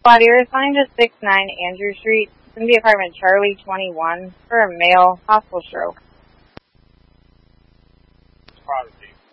Squad, you're assigned to 69 Andrew Street. It's going to be apartment Charlie 21 for a male, possible stroke. Prodigy.